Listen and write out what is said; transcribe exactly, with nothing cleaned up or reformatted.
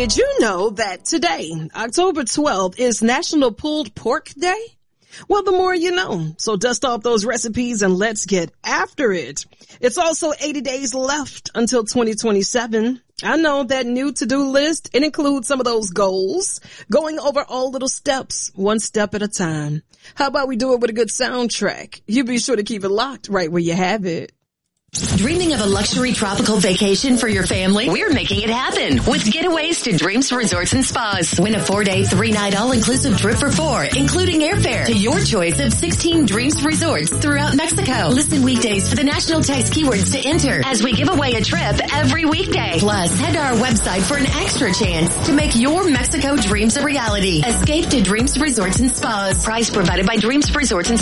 Did you know that today, October twelfth, is National Pulled Pork Day? Well, the more you know. So dust off those recipes and let's get after it. It's also eighty days left until twenty twenty-seven. I know that new to-do list, it includes some of those goals, going over all little steps, one step at a time. How about we do it with a good soundtrack? You be sure to keep it locked right where you have it. Dreaming of a luxury tropical vacation for your family? We're making it happen with Getaways to Dreams Resorts and Spas. Win a four-day, three-night all-inclusive trip for four, including airfare to your choice of sixteen Dreams Resorts throughout Mexico. Listen weekdays for the national text keywords to enter as we give away a trip every weekday. Plus, head to our website for an extra chance to make your Mexico dreams a reality. Escape to Dreams Resorts and Spas. Price provided by Dreams Resorts and